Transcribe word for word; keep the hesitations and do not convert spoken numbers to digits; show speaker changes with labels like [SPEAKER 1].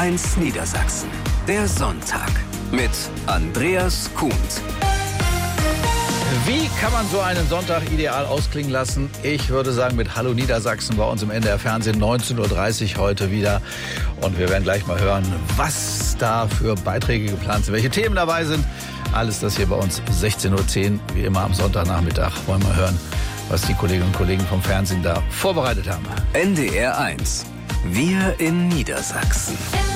[SPEAKER 1] eins Niedersachsen. Der Sonntag mit Andreas Kuhnt.
[SPEAKER 2] Wie kann man so einen Sonntag ideal ausklingen lassen? Ich würde sagen mit Hallo Niedersachsen bei uns im N D R Fernsehen, neunzehn Uhr dreißig heute wieder. Und wir werden gleich mal hören, was da für Beiträge geplant sind, welche Themen dabei sind. Alles das hier bei uns sechzehn Uhr zehn, wie immer am Sonntagnachmittag. Wollen wir hören, was die Kolleginnen und Kollegen vom Fernsehen da vorbereitet haben.
[SPEAKER 1] N D R eins. Wir in Niedersachsen.